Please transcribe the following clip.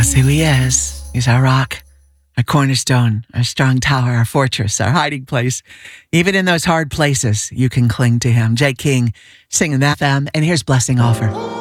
That's who he is. He's our rock, our cornerstone, our strong tower, our fortress, our hiding place. Even in those hard places, you can cling to him. Jay King singing that. And here's Blessing Offer.